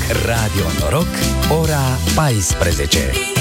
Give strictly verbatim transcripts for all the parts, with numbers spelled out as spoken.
Radio Noroc, ora paisprezece.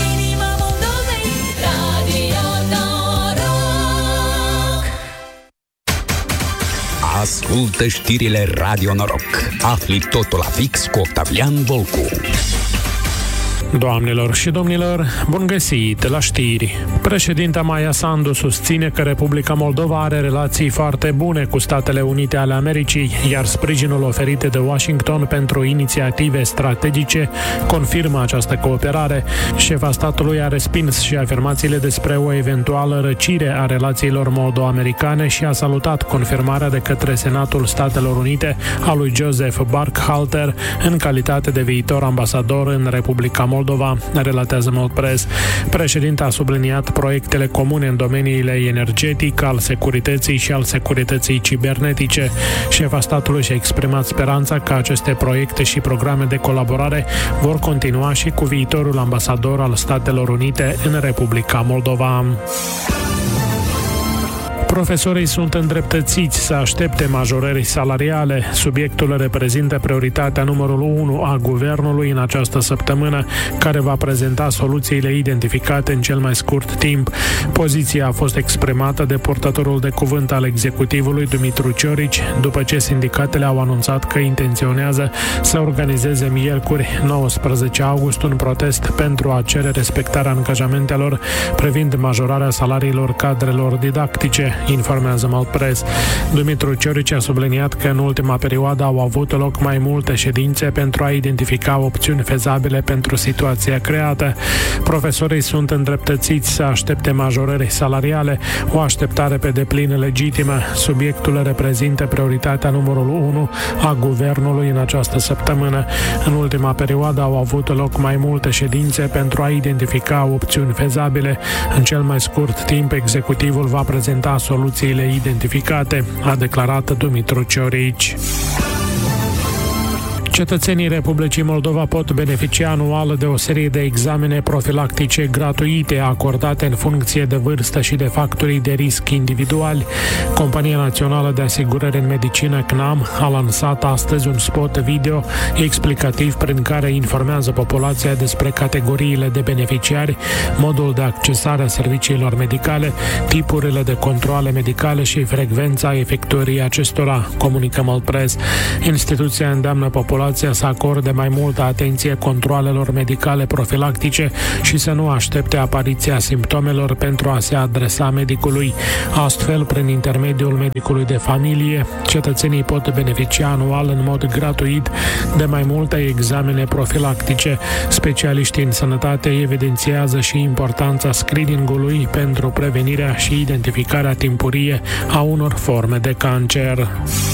Ascultă știrile Radio Noroc. Afli totul la fix cu Octavian Volcu. Doamnelor și domnilor, bun găsit la știri. Președinta Maia Sandu susține că Republica Moldova are relații foarte bune cu Statele Unite ale Americii, iar sprijinul oferit de Washington pentru inițiative strategice confirmă această cooperare. Șefa statului a respins și afirmațiile despre o eventuală răcire a relațiilor moldo-americane și a salutat confirmarea de către Senatul Statelor Unite a lui Joseph Burkhalter în calitate de viitor ambasador în Republica Moldova. Moldova, relatează Moldpress. Președinta a subliniat proiectele comune în domeniile energetic, al securității și al securității cibernetice. Șefa statului și-a exprimat speranța că aceste proiecte și programe de colaborare vor continua și cu viitorul ambasador al Statelor Unite în Republica Moldova. Profesorii sunt îndreptățiți să aștepte majorări salariale. Subiectul reprezintă prioritatea numărul unu a guvernului în această săptămână, care va prezenta soluțiile identificate în cel mai scurt timp. Poziția a fost exprimată de purtătorul de cuvânt al executivului, Dumitru Ciorici, după ce sindicatele au anunțat că intenționează să organizeze miercuri, nouăsprezece august, un protest pentru a cere respectarea angajamentelor privind majorarea salariilor cadrelor didactice, informează Moldpress. Dumitru Ciorici a subliniat că în ultima perioadă au avut loc mai multe ședințe pentru a identifica opțiuni fezabile pentru situația creată. Profesorii sunt îndreptățiți să aștepte majorări salariale, o așteptare pe deplin legitimă. Subiectul reprezintă prioritatea numărul unu a guvernului în această săptămână. În ultima perioadă au avut loc mai multe ședințe pentru a identifica opțiuni fezabile. În cel mai scurt timp, executivul va prezenta soluțiile identificate, a declarat Dumitru Ciorici. Cetățenii Republicii Moldova pot beneficia anual de o serie de examene profilactice gratuite acordate în funcție de vârstă și de factorii de risc individuali. Compania Națională de Asigurări în Medicină, C N A M, a lansat astăzi un spot video explicativ prin care informează populația despre categoriile de beneficiari, modul de accesare a serviciilor medicale, tipurile de controale medicale și frecvența efectuării acestora, comunică Moldpress. Instituția îndeamnă populația să acorde mai multă atenție controalelor medicale profilactice și să nu aștepte apariția simptomelor pentru a se adresa medicului. Astfel, prin intermediul medicului de familie, cetățenii pot beneficia anual în mod gratuit de mai multe examene profilactice. Specialiștii în sănătate evidențiază și importanța screening-ului pentru prevenirea și identificarea timpurie a unor forme de cancer.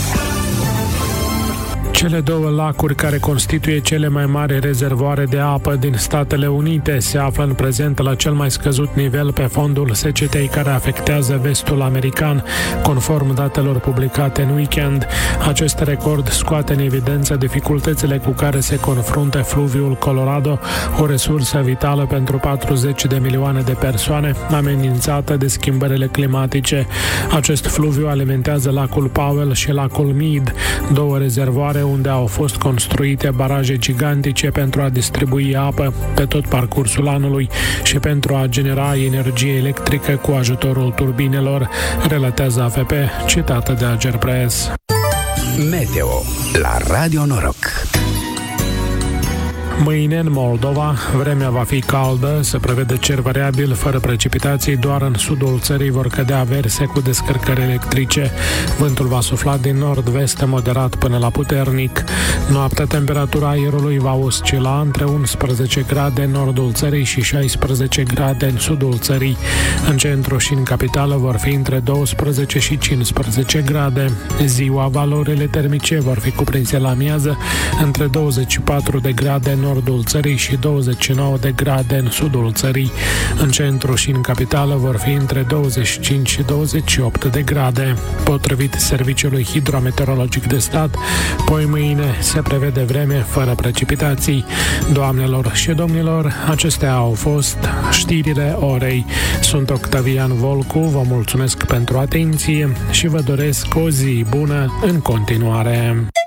Cele două lacuri care constituie cele mai mari rezervoare de apă din Statele Unite se află în prezent la cel mai scăzut nivel pe fondul secetei care afectează vestul american, conform datelor publicate în weekend. Acest record scoate în evidență dificultățile cu care se confruntă fluviul Colorado, o resursă vitală pentru patruzeci de milioane de persoane, amenințată de schimbările climatice. Acest fluviu alimentează lacul Powell și lacul Meade, două rezervoare unde au fost construite baraje gigantice pentru a distribui apă pe tot parcursul anului și pentru a genera energie electrică cu ajutorul turbinelor, relatează A F P, citată de Agerpres. Meteo la Radio Noroc. Mâine în Moldova, vremea va fi caldă, se prevede cer variabil, fără precipitații, doar în sudul țării vor cădea averse cu descărcări electrice. Vântul va sufla din nord-vest moderat până la puternic. Noaptea, temperatura aerului va oscila între unsprezece grade în nordul țării și șaisprezece grade în sudul țării. În centru și în capitală vor fi între douăsprezece și cincisprezece grade. Ziua, valorile termice vor fi cuprinse la amiază între douăzeci și patru de grade în nordul țării și douăzeci și nouă de grade în sudul țării. În centru și în capitală vor fi între douăzeci și cinci și douăzeci și opt de grade. Potrivit Serviciului Hidrometeorologic de Stat, poi mâine se prevede vreme fără precipitații. Doamnelor și domnilor, acestea au fost știrile orei. Sunt Octavian Volcu, vă mulțumesc pentru atenție și vă doresc o zi bună în continuare.